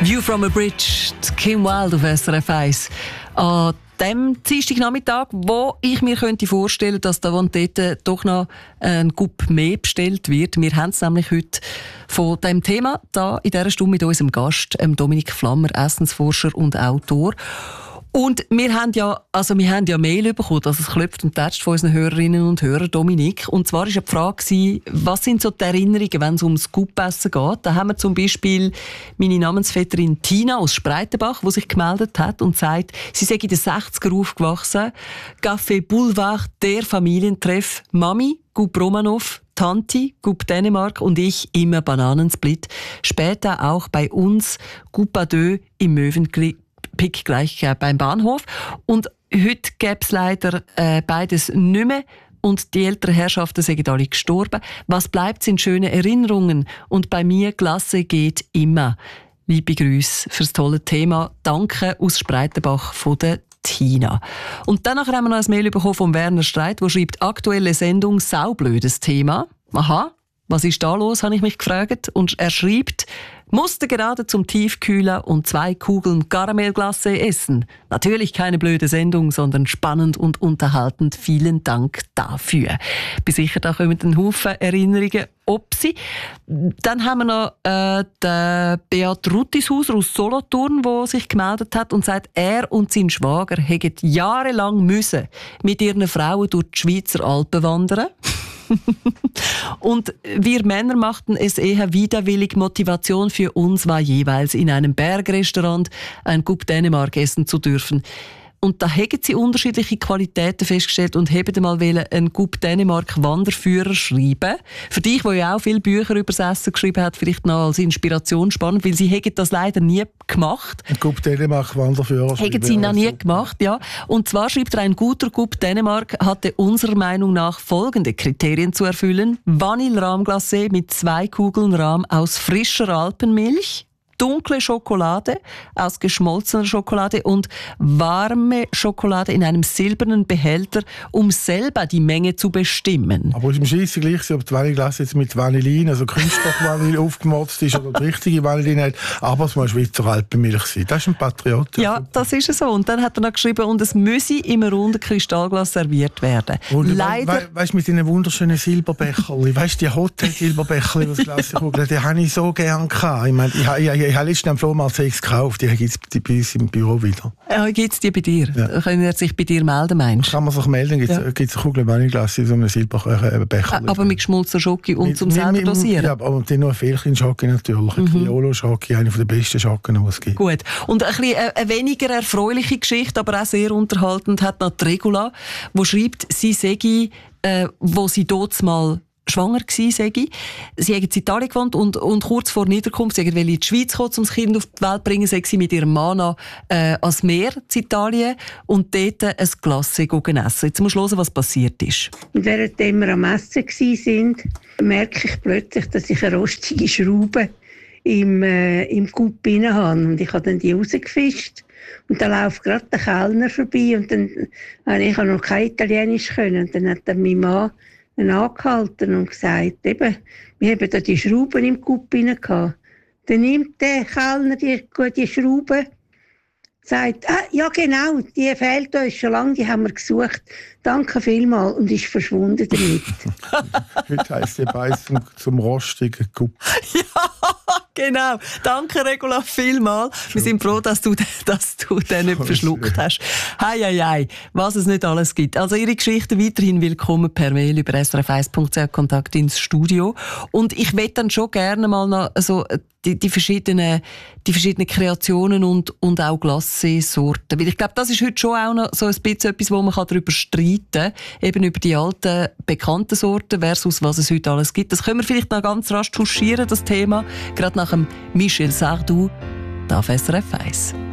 View from a Bridge, Kim Wilde auf SRF 1. An dem Dienstagnachmittag, wo ich mir könnte vorstellen, dass da und dort doch noch ein Coup mehr bestellt wird. Wir haben es nämlich heute von diesem Thema da in dieser Stunde mit unserem Gast, Dominik Flammer, Essensforscher und Autor. Und wir haben ja Mail bekommen, dass es klopft und tätscht von unseren Hörerinnen und Hörern, Dominik. Und zwar war die Frage, was sind so die Erinnerungen, wenn es ums Scoop-Essen geht? Da haben wir zum Beispiel meine Namensvetterin Tina aus Spreitenbach, die sich gemeldet hat und sagt, sie sei in den 60er aufgewachsen. Café Boulevard, der Familientreff. Mami, Goup Romanov, Tanti, Goup Dänemark und ich immer Bananensplit. Später auch bei uns Goup à deux im Möwenkli. Pick gleich beim Bahnhof. Und heute gäbe es leider beides nicht mehr. Und die älteren Herrschaften sind alle gestorben. Was bleibt, sind schöne Erinnerungen. Und bei mir, Glasse geht immer. Liebe Grüße fürs tolle Thema. Danke aus Spreitenbach von der Tina. Und dann haben wir noch ein Mail bekommen von Werner Streit, der schreibt, aktuelle Sendung, saublödes Thema. Aha, was ist da los, habe ich mich gefragt. Und er schreibt, musste gerade zum Tiefkühler und 2 Kugeln Karamellglace essen. Natürlich keine blöde Sendung, sondern spannend und unterhaltend. Vielen Dank dafür. Bin sicher, da kommen ein Haufen Erinnerungen ob sie. Dann haben wir noch den Beat Ruttishauser aus Solothurn, der sich gemeldet hat und sagt, er und sein Schwager hätten jahrelang müssen mit ihren Frauen durch die Schweizer Alpen wandern. Und wir Männer machten es eher widerwillig. Motivation für uns war jeweils, in einem Bergrestaurant ein Coup Dänemark essen zu dürfen. Und da haben sie unterschiedliche Qualitäten festgestellt und haben mal einen Coup Dänemark Wanderführer schreiben. Für dich, der ja auch viele Bücher über das Essen geschrieben hat, vielleicht noch als Inspiration spannend, weil sie haben das leider nie gemacht. Ein Coup Dänemark Wanderführer schreiben. Haben sie noch nie gemacht, ja. Und zwar schreibt er, ein guter Coup Dänemark hatte unserer Meinung nach folgende Kriterien zu erfüllen. Vanille-Rahmglacé mit 2 Kugeln Rahm aus frischer Alpenmilch, dunkle Schokolade aus geschmolzener Schokolade und warme Schokolade in einem silbernen Behälter, um selber die Menge zu bestimmen. Aber es ist im Scheisse gleich, ob die Vanilleglasse jetzt mit Vanillin, also Künstlervanille aufgemotzt ist oder die richtige Vanille hat, aber es muss Schweizer Alpenmilch sein. Das ist ein Patriot. Ja, das ist so. Und dann hat er noch geschrieben, und es müsse im runden Kristallglas serviert werden. Und leider... Weißt du, mit diesen wunderschönen Silberbecherli, weißt du, die Hotel-Silberbecherli, das Glaskugeln, die habe ich so gerne gehabt. Ich meine, ich habe letztens am Flohmarkt 6 gekauft, die gibt es bei uns im Büro wieder. Ja, gibt es die bei dir? Ja. Können er sich bei dir melden, meinst du? Kann man sich melden, gibt es eine Kugel Vanilleglas in so einem Silberbecher. Aber mit geschmolzener Schoki und zum selber dosieren? Ja, aber dann noch viel Schoki natürlich. Ein Criollo-Schoki, eine der besten Schocken, die es gibt. Gut. Und ein bisschen eine weniger erfreuliche Geschichte, aber auch sehr unterhaltend, hat noch die Regula, die schreibt, sie sei, wo sie dort mal schwanger gsi, sage ich. Sie haben in Italien gewohnt und kurz vor Niederkunft, sie wollten in die Schweiz kommen, um das Kind auf die Welt zu bringen, sei sie mit ihrem Mann ans Meer in Italien und dort ein Glace essen. Jetzt musst du hören, was passiert ist. Und während wir am Essen waren, merke ich plötzlich, dass ich eine rostige Schraube im Coup rein habe. Und ich habe dann die rausgefischt. Und dann läuft gerade der Kellner vorbei und dann ich noch kein Italienisch können. Und dann hat dann mein Mann angehalten und gesagt, eben, wir haben da die Schrauben im Coup rein gehabt. Dann nimmt der Kellner die Schraube, sagt, ja genau, die fehlt uns schon lange, die haben wir gesucht. Danke vielmals und ist verschwunden damit. Heute heisst der Beiß zum rostigen Coup. Ja, genau. Danke, Regula, vielmals. Wir sind froh, dass du den nicht verschluckt hast. Hei, was es nicht alles gibt. Also Ihre Geschichte weiterhin willkommen per Mail über srf1.ch, Kontakt ins Studio. Und ich möchte dann schon gerne mal noch so die verschiedenen Kreationen und auch Glacé-Sorten. Weil ich glaube, das ist heute schon auch noch so ein bisschen etwas, wo man darüber streiten kann. Eben über die alten, bekannten Sorten versus was es heute alles gibt. Das können wir vielleicht noch ganz rasch touchieren, das Thema. Gerade nach dem Michel Sardou, da auf SRF 1.